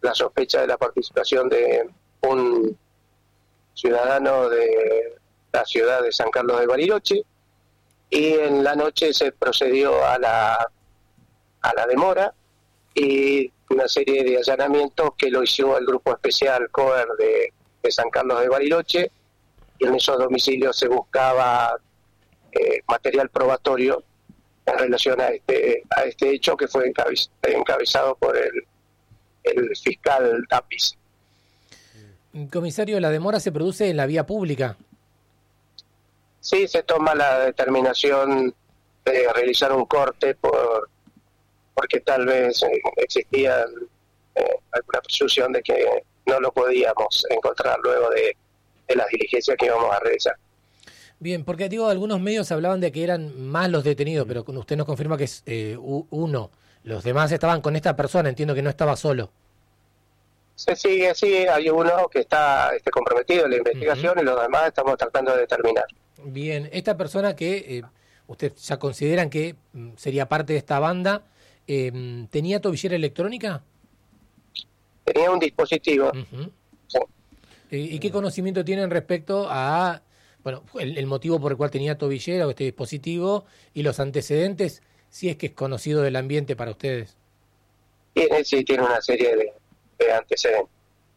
la sospecha de la participación de un ciudadano de la ciudad de San Carlos de Bariloche, y en la noche se procedió a la demora y una serie de allanamientos que lo hizo el grupo especial COER de San Carlos de Bariloche, y en esos domicilios se buscaba material probatorio en relación a este hecho, que fue encabezado por el fiscal Tapiz. Comisario, ¿la demora se produce en la vía pública? Sí, se toma la determinación de realizar un corte porque tal vez existía alguna presunción de que no lo podíamos encontrar luego de las diligencias que íbamos a realizar. Bien, porque digo, algunos medios hablaban de que eran más los detenidos, pero usted nos confirma que es uno. Los demás estaban con esta persona, entiendo que no estaba solo. Se sigue, sí, hay uno que está comprometido en la investigación, y los demás estamos tratando de determinar. Bien, esta persona que usted ya consideran que sería parte de esta banda, ¿tenía tobillera electrónica? Tenía un dispositivo. Sí. ¿Y qué conocimiento tienen respecto a el motivo por el cual tenía tobillera o este dispositivo y los antecedentes, si es que es conocido del ambiente para ustedes? Tiene una serie de antecedentes.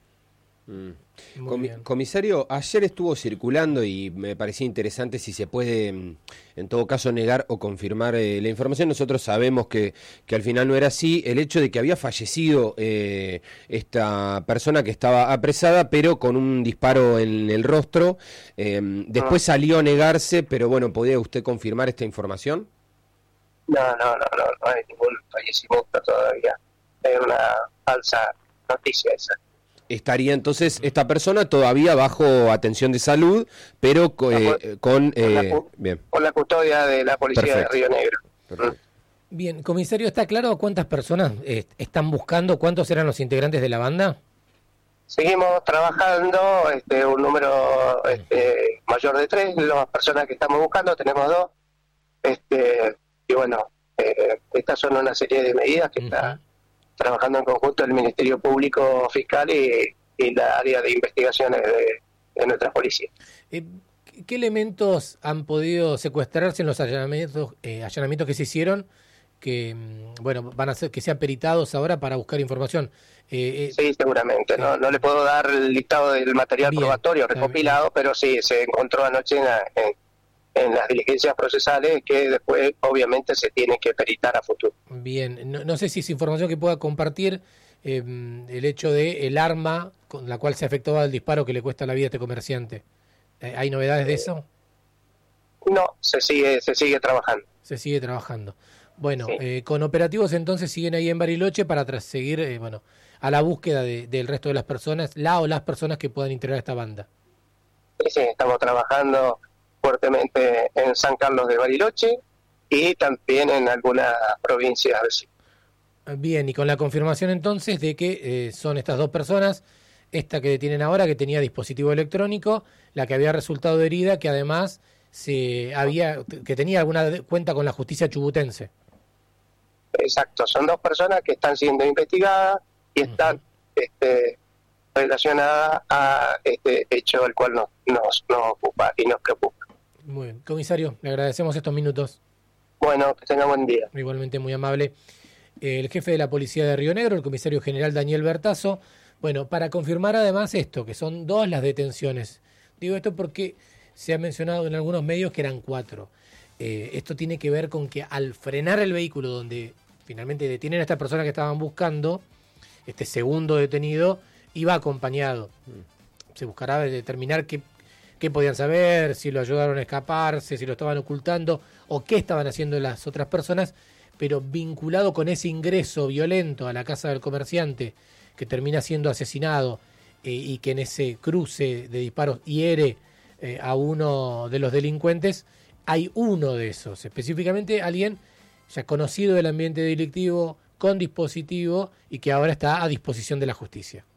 Comisario, ayer estuvo circulando y me parecía interesante si se puede, en todo caso, negar o confirmar la información. Nosotros sabemos que al final no era así, el hecho de que había fallecido esta persona que estaba apresada, pero con un disparo en el rostro. Después salió a negarse, pero bueno, ¿podría usted confirmar esta información? No hay ningún fallecimiento todavía. Es una falsa noticia esa. Estaría entonces esta persona todavía bajo atención de salud, pero con la custodia de la policía. Perfecto. De Río Negro. Perfecto. Bien, comisario, ¿está claro cuántas personas están buscando? ¿Cuántos eran los integrantes de la banda? Seguimos trabajando, un número mayor de 3, las personas que estamos buscando, tenemos 2, y bueno, estas son una serie de medidas que está trabajando en conjunto el Ministerio Público Fiscal y la área de investigaciones de nuestras policías. ¿Qué elementos han podido secuestrarse en los allanamientos que se hicieron, que van a ser que sean peritados ahora para buscar información? Sí, seguramente. No le puedo dar el listado del material probatorio recopilado, pero sí, se encontró anoche en las diligencias procesales, que después obviamente se tiene que peritar a futuro. Bien, no sé si es información que pueda compartir, el hecho de el arma con la cual se efectuaba el disparo que le cuesta la vida a este comerciante. ¿Hay novedades de eso? No, se sigue trabajando. Se sigue trabajando. Bueno, sí. Con operativos entonces siguen ahí en Bariloche para seguir a la búsqueda del resto de las personas, las personas que puedan integrar esta banda. Sí, estamos trabajando fuertemente en San Carlos de Bariloche y también en algunas provincias vecinas. Bien, y con la confirmación entonces de que son estas 2 personas, esta que detienen ahora, que tenía dispositivo electrónico, la que había resultado herida, que además que tenía alguna cuenta con la justicia chubutense. Exacto, son 2 personas que están siendo investigadas y están relacionadas a este hecho, el cual nos ocupa y nos preocupa. Muy bien. Comisario, le agradecemos estos minutos. Bueno, que tenga buen día. Igualmente muy amable. El jefe de la policía de Río Negro, el comisario general Daniel Bertazo, para confirmar además esto, que son 2 las detenciones. Digo esto porque se ha mencionado en algunos medios que eran 4. Esto tiene que ver con que al frenar el vehículo donde finalmente detienen a esta persona que estaban buscando, este segundo detenido iba acompañado. Se buscará determinar qué podían saber, si lo ayudaron a escaparse, si lo estaban ocultando o qué estaban haciendo las otras personas, pero vinculado con ese ingreso violento a la casa del comerciante que termina siendo asesinado y que en ese cruce de disparos hiere a uno de los delincuentes, hay uno de esos, específicamente alguien ya conocido del ambiente delictivo, con dispositivo y que ahora está a disposición de la justicia.